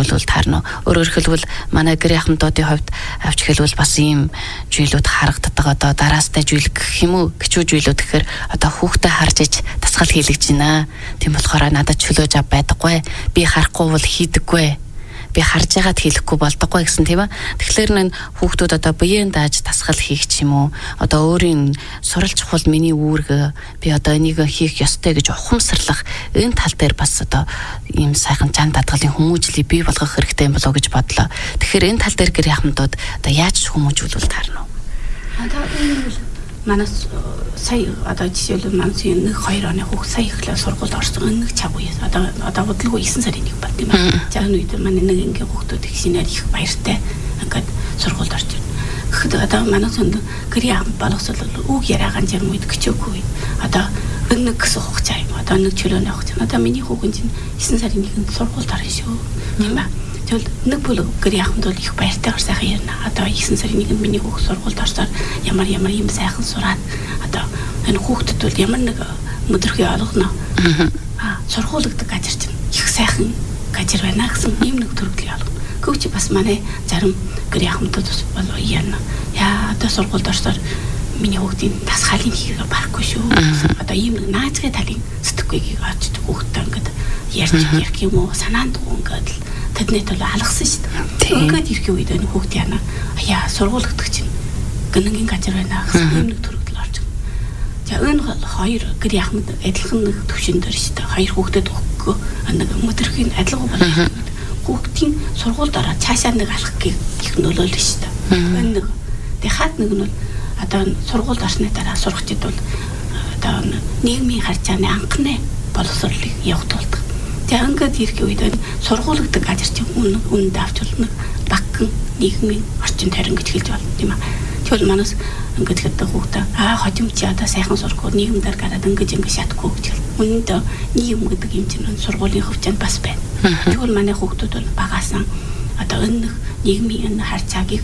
хөгжүүлвэл таарна. Өөрөөр хэлбэл манай гэр ахмадуудын хувьд авч хэлбэл бас ийм зүйлүүд харагддаг. Одоо дараастай зүйл гэх юм уу? Гिचүү зүйлүүд гэхээр одоо хүүхдээ харж иж тасгал хийлгэж байна. Тийм болохоор надад чөлөөж ав байдаггүй. Би харахгүй бол хийдэггүй. Би харж байгаад хийхгүй болдоггүй гэсэн тийм ба. Тэгэхээр энэ хүүхдүүд одоо биеэн дааж тасгал хийх ч юм уу. Одоо өөрийн сурал чухал миний үүрэг би одоо энийг хийх ёстой гэж ухамсарлах энэ тал дээр бас одоо ийм сайхан чан дадгалын хүмүүжлийг бий болгох хэрэгтэй юм болоо гэж бодлоо. Тэгэхээр энэ тал дээр гэр ахмадууд одоо яаж хүмүүжүүлвэл таарна уу? Одоо энэ манаас сая одоо жишээлбэл манаас 1-2 оны хүүхд сая ихлээр сургуульд орсон нэг цаг үеэс одоо бодлого 9 сарын 1 баг тийм ээ. Жаахан үед манай нэг ингийн хүүхдүүд их шинээр их баяртай ингээд сургуульд орж ирнэ. Гэхдээ одоо манаас гэрийн ахмад болгосол үг яриагаан жирм үед гिचөөгүй. Одоо нэг гэсэн хугацаа юм. Одоо нэг чөлөөний хугацаа. Одоо миний хүүхэн чинь 9 сарын 1-нд сургуульд орно шүү. Тийм ээ. Тэгвэл нэг бүл гэрийн ахмад бол их баяртай сайхан ярина. Одоо 9 сарын 1-нд миний хүүхд сургуульд орсоор ямар юм сайхан сураад одоо энэ хүүхдэд бол ямар нэг өдрөхийн олгоно. Сургуулагддаг газар чинь их сайхан газар байна гэсэн ийм нэг төрөлийг олгоно. Гэвч бас манай зарим гэрийн ахмадууд бол яана. Яа одоо сургуульд орсоор миний хүүхдийн тасгалын хийгээ барахгүй шүү. Одоо ийм нэг наацгийн талын сэтгэхүйг очиж хүүхдтэй ингээд ярьж юм уу санаанд ингээд тэднийд бол алгасан шүү дээ. Ингээд ирэхээ үед энэ хүүхд яана. Яа сургуулагдах чинь гэнэнгийн газар байна гэсэн юм нэг төрөлд орж байна. За энэ хоёр гэрийн ахмад адилхан нэг төвшин дээр шүү дээ. Хоёр хүүхдэд өгөхгүй нэг өдрөхийн адилхан байна. Хүүхдийн сургуульд ороод цаашаа нэг алхахыг их нөлөөлнө шүү дээ. Энэ нэг хаад нэг нь бол одоо сургуульд орсны дараа сурагчид бол одоо нийгмийн харьцааны анхны боловсролыг явуулдаг. За ингээд ирэхээ үед сургуулагддаг газар чинь үнэнд авч болно. Багхан нийгмийн орчин тарин гэж хэлж байна тийм ээ. Тэгвэл манаас ингээд хэвдэг хүүхдээ хожим чи одоо сайхан сурахгүй нийгэмдэр гараад ингэж шатахгүй гэж хэл. Үнэнд нийгэм гэдэг юм чинь сургуулийн хөвчөнд бас байна. Тэгвэл манай хүүхдүүд бол багаасан одоо энэ нийгмийн энэ харьцааг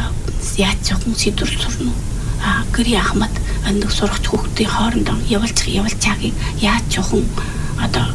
яаж зөвхөн сэдвэрлэж сурна уу? Гэрийн ахмад энэ сурагч хүүхдийн хоорондоо явуулчаагийг яаж зөвхөн одоо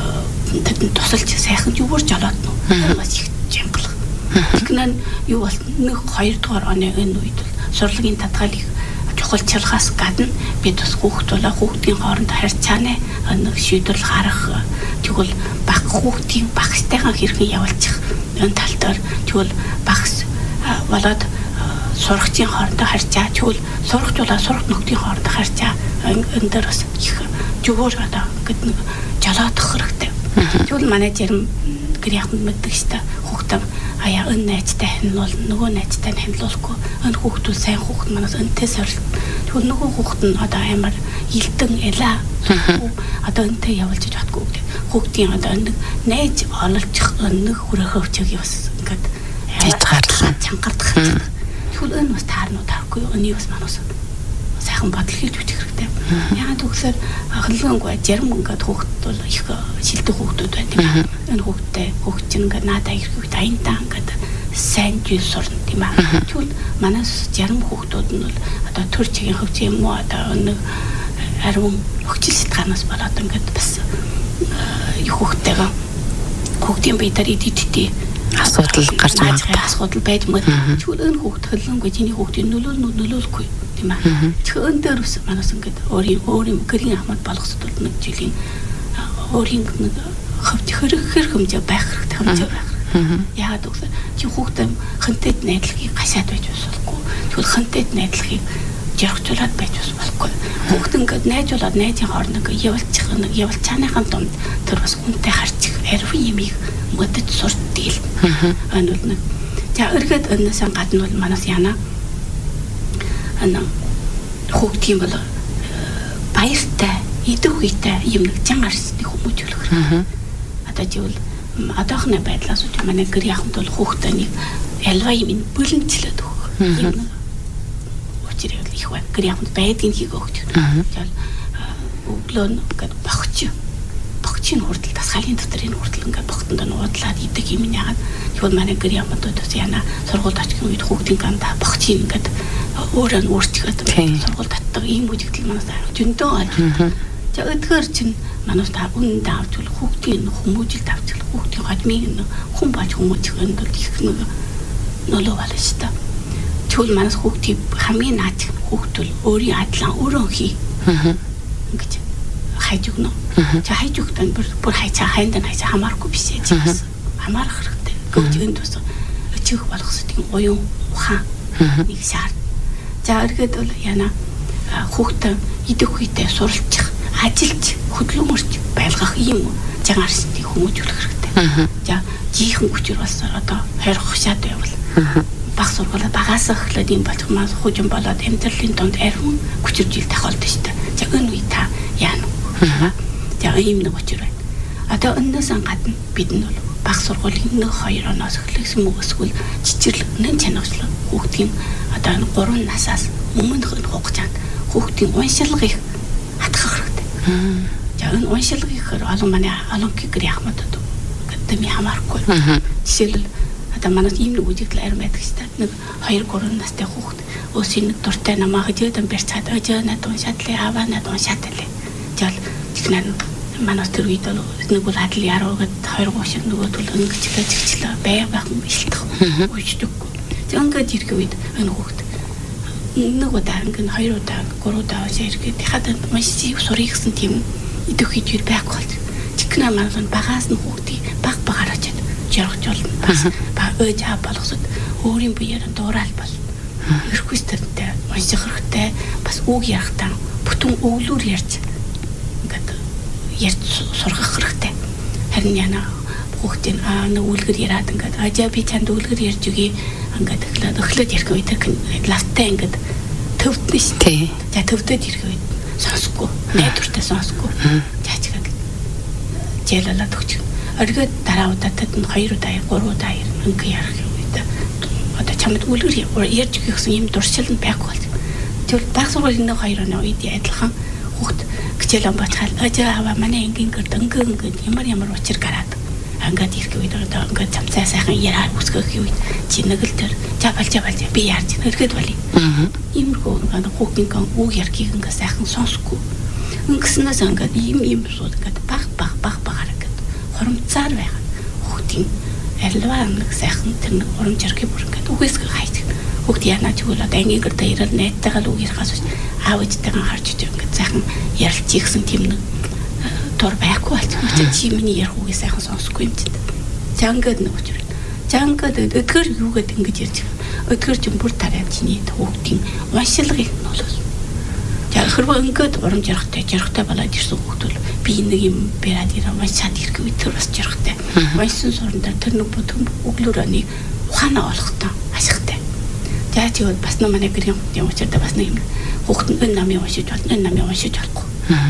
тэд тусалж сайхан юугаар жолоод нөө бас их жинглах. Тэгнэн юу бол 1-2 дугаар оны энэ үед сурлагын татгалыг чухалчлахаас гадна бид бас хүүхдийн хооронд харьцааны нэг шийдвэр гаргах тэгвэл баг хүүхдийн багштайгаа хэрхэн явуулчих энэ тал дээр тэгвэл багс болоод сурагчийн хоорондоо харьцаа тэгвэл сурагчулаа сурагч нөхдийн хоорондоо харьцаа энэ дээр бас их зүгээр одоо гэдэг нэг жолоодох хэрэгтэй. Тэгвэл манай зарим гэрийн ахмад мэддэг шүү дээ. Хүүхдээ аяа энэ найзтай хянал нөгөө найзтай хянуулахгүй энэ хүүхдүүд сайн хүүхд манаас энтэй сорил. Тэгвэл нөгөө хүүхд нь одоо амар илтэн элаа одоо энтэй явуулж чадахгүй гэдэг. Хүүхдийн одоо нэг найз ололцох нэг хүрээхөө өвчөг явс ингээд гарлаа чангардах. Тэгвэл энэ бас таарахгүй энэ бас манаас сайхан бодол хийж үчих хэрэгтэй. Яагаад гэвэл хөлгөнгүй зарим ингээд хүүхд бол их шилдэг хүүхдүүд байна тийм ээ. Энэ хүүхд чинь ингээд наадаа ирэх үед аяндаа ингээд сайн зүйл сурна тийм ээ. Тэгвэл манаас зарим хүүхдүүд нь бол одоо төр чигийн хөвч юм уу одоо нэг ариун өгчл сэтганаас болоод ингээд бас хүүхдтэйгээ хүүхдийн бие дээр идэвхтэй асуудал гарч байгаа асуудал байж магадгүй. Тэгвэл энэ хүүхд хөлгөнгүй чиний хүүхдийн нөлөөлөхгүй тийм ээ. Тэгэхээр энэ дээр ус манаас ингээд өөрийн гэрийн ахмад болгосод бол нэг жилийн өөрийн нэг хөвч хэр хэмжээ байх хэрэгтэй хэмжээ байх. Яагаад гэвэл чи хүүхдээ хэнтэд найдлагыг гашаад байж болохгүй. Тэгвэл хэнтэд найдлагыг жаргацуулаад байж болохгүй. Хүүхд ингээд найзуулаад найзын хооронд ингээд явуулчааныхаа дунд тэр бас үнтэй харчих ариун юмыг мэдэж суртдгийг. Энэ бол нэг. За өргөд өнөөс гадна бол манаас яана хүүхдийн бол баяртай, идэвхтэй юм нэг зан арсыг хүмүүжүүлэх хэрэгтэй. Одоо живэл одоохны байдлаас үгүй манай гэрийн ахмад бол хүүхдээ нэг ялва юм бүлэмжлээд өгөх. Юм учир их байна. Гэрийн ахмад байдгийг хийгээ өгч. Тэгэл өглөө ингээд богчийн хүртэл тасгалын дотор энэ хүртэл ингээд богтонд нуудлаад идэг юм яагаад тэгвэл манай гэрийн ахмадууд бас яана сургуульд очих үед хүүхдийн гандаа богчийн ингээд өөрөө нь өөрчлөгдөв сургууль татдаг ийм үжигдэл манаас зөндөө олж. За өдгөр чинь манайс та үнэндээ авч бол хүүхдийн хүмүүжил авч хүүхдийн хадмыг хүн болж хүмүүжих нь их нөлөө байна шүү дээ. Тэгвэл манайс хүүхдийн хамгийн наад хүүхд бол өөрийн адлаа өөрөө хий. Ингэж хайж өгнө. За хайж өгдөө бүр хайцаа хайнд нь хайцаа хамаарахгүй биш ээ. Хамаарах хэрэгтэй. Гүйтгэн тус өчөөх болох зүйл уян ухаан нэг шаард. За эргээд бол яна хүүхд идэх үедээ суралцах, ажилч, хөдөлмөрч байлгах юм жагарсны хүмүүжүүлэх хэрэгтэй. За жихэн хүчээр бас одоо хайр хушаад байвал баг сургуулаа багаас эхлээд юм болох маань хужим болоод амьдралын донд ариун хүчиржил тахалдаг шүү дээ. За энэ үе та яана. За ийм нэг учир байна. Одоо өнөөс гадна бид нь бол баг сургуулийн 1-2 оноос эхлэсэн мөсгөл жижиглэг нэн чанарчлал хүүхдийн одоо 3 насаас өмнөх нь хугацаанд хүүхдийн уншилгыг хатгах хэрэгтэй. За энэ уншилгыг олон манай олимпикэр яхмадад гэдэг юм хамаарахгүй. Жишээлбэл одоо манайд ийм нэг үжигдэл арим байдаг шүү дээ. Нэг 2-3 настай хүүхд өөсийн нэг дуртай намаа хөдөөдөн барьж чад өжөө надад уншаадлаа аваа надад уншаадлаа. Жал тэгнэр манайд тэр үед нэг бол адил яруу гэд 2 шиг нөгөө тул өнгөчлөө байх юм бишэлдэх. Үйчдэг. За ингээд ирэх үед энэ хүүхд нэг удаа ингээд 2 удаа 3 удаа иргээд хадад маш сурыг гэсэн тийм идэх хийж байхгүй бол чигнэ манайд багаас нь хүүхдийг баг багаарч жаргаж болно. Бас өөж аа болгосод өөрийн биеэр дуурал бол эрхвэстэртэй унших хэрэгтэй. Бас үг ярахтаа бүтэн өглөөр ярьж ингээд ярьж сургах хэрэгтэй. Харин яна хүүхдийн нэг үлгэр яриад ингээд ажаа би чанд үлгэр ярьж өгье ингээд эхлээд ярих үед лавтай ингээд төвдөн шүү дээ. За төвдөд ирэх үед сонсохгүй найдвартай сонсохгүй жаачихад жээлэлээд өгч. Оргид дараа удаатай нь 2 удаа 3 удаа ингээ ярих үед одоо чамд үлгэр ярьж өгсөн юм дуршил нь байхгүй болж. Тэгвэл баг сургуулийн 1-2 оны үед адилхан хүүхд хичээл амбачхал ажаа аваа манай ингийн гэрд ингээ ямар учир гараад ангад ирэх үед одоо ингээ цамцаа сайхан яраа үсгэх үед чи нэг л тэр жабалж би яарч өргөд болий. Иймэрхүү ингээ хүүхдийн үг яргийг ингээ сайхан сонсохгүй. Ингэснээс ингээ ийм сууд ингээ баг хурамцаар байгаа. Хүүхдийн альва нэг сайхан тэр нэг урамж яргийг бүр ингээ үгүйсгээ хайж. Хүүхд яана ч үгүй одоо ангийн гэрдээ ирээд найттайгаа л үг ярихаас аав ээжтэйгээ харж иж ингээ сайхан ярилж ийгсэн тийм нэг тор байхгүй болчихсон. Чи миний ярих үгийг сайхан сонсохгүй юм чинь. За ингээд нэг учир. За ингээд өдгөр юугээд ингэж ярьж байгаа. Өдгөр ч бүр тараад чиний хүүхдийн уншилгыг нөлөөлсөн. За хэрвээ ингээд урамж ярихтай болоод ирсэн хүүхд бол би нэг юм бариад ирээ уншаад ирэх үед тэр бас жаргатай. Уншсан сурнаар тэр нэг бүтэн өглөөрөний ухаанаа олохтой ашигтай. За тэгвэл бас манай гэрийн хүүхдийн учиртай бас нэг юм хүүхд нь намын уншиж болно, намын уншиж болохгүй.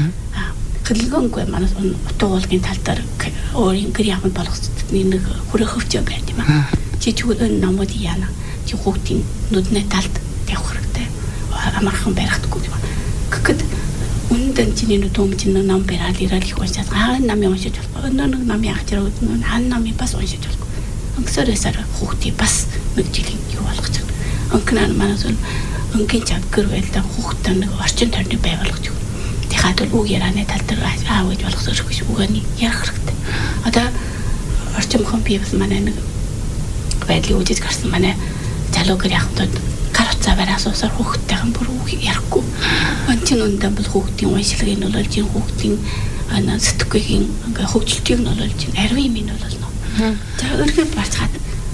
Хэлгэнгүй манайс утга уулгын тал дээр өөрийн гэрийн хамт болгоцдны нэг хүрээ хөвчөө байна тийм аа. Чи тэгвэл намууд яана. Чи хүүхдийн нүднээ талд тавих хэрэгтэй. Амархан барихдаггүй тийм аа. Гэхэд үнэндээ чиний нүдөөм чинь ном бариад ирэл их уншаад намын уншиж болохгүй. Нэг намын ахчраа үзэн намын бас уншиж болохгүй. Өнгөсөрөөсөр хүүхдийн бас нэг жилийн юу болгож байгаа. Өнгөнөө манайс өнгийн чанар байлаа хүүхдтэй нэг орчин тойрны байгуулгаж өгнө. Тэгэхээр үг ярианы тал дээр аав ээж болох зэрэггүй үгэний ярих хэрэгтэй. Одоо орчин бүхэн бий бас манай нэг байдлыг үжиж гарсан манай залуугэр яхтууд каруцаа бараасаар хүүхдтэйхэн бүр үг ярихгүй. Ончин үндэ бол хүүхдийн уншилгыг нөлөөлж ин хүүхдийн сэтгэхийн ингээ хөгжилтийг нөлөөлж ин арвын минь болно. За өргөд барцгаад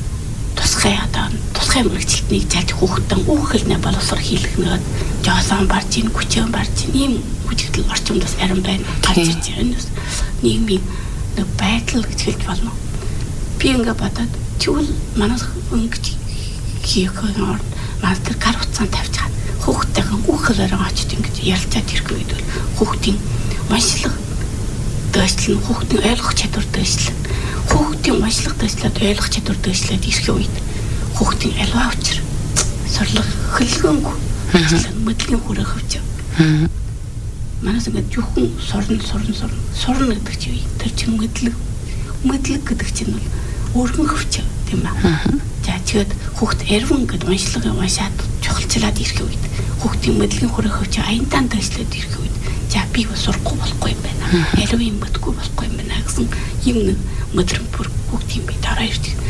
тусгай мөрөгчлөлтнийг зааж хүүхдэн үхэлнэ боловсрол хийх нэгэд жоосон барж ин хүчээр барж ин ийм хүчтэй орчимд бас арим байна. Гарч ирж байна. Нийгмийн нэг байдал гэж хэлж болно. Би ингээ бодоод тэгвэл манайх ингэж хийх юм маань тэр каруцаан тавьж хаад хүүхдтэйхэн үхэлээр очиж ингэж ярилцаад ирэх үед хүүхдийн уншлага дэвшлэн хүүхдийн ойлгох чадвар дэвшлэн хүүхдийн уншлага дэвшлээд ойлгох чадвар дэвшлээд ирэх үед хүүхдийн альва учир сурлах хөлгөөнгүй мэдлэгийн хүрээ хөвч. Манайс ингэ юухэн сурна гэдэг чинь тэр чинь мэдлэг гэдэг чинь бол өөргөн хөвч тийм аа. За тэгээд хүүхд эрвэн гэдэг уншлагыг уншаад чухалчлаад ирэх үед хүүхдийн мэдлэгийн хүрээ хөвч аянтан дэвшлээд ирэх үед За би бас сурахгүй болохгүй юм байна. Ялуу юм бодгүй болохгүй юм байна гэсэн юм нэг мөдрөм бүр бүгд юм би дараа ирдэг.